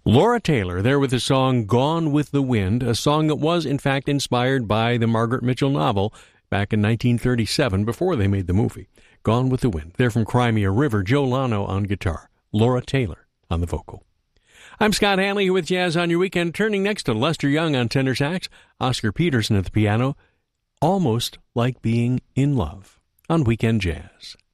Laura Taylor there with the song Gone with the Wind, a song that was in fact inspired by the Margaret Mitchell novel back in 1937 before they made the movie. Gone with the Wind. They're from Crimea River. Joe Lano on guitar. Laura Taylor on the vocal. I'm Scott Hanley here with Jazz on Your Weekend, turning next to Lester Young on tenor sax, Oscar Peterson at the piano. Almost Like Being in Love on Weekend Jazz.